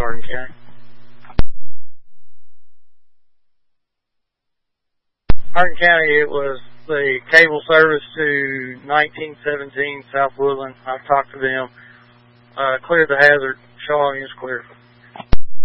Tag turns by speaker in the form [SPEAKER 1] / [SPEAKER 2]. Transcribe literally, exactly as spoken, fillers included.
[SPEAKER 1] Hardin County. Hardin County, it was the cable service to nineteen seventeen South Woodland. I've talked to them. Uh, cleared the hazard. Shaw is clear.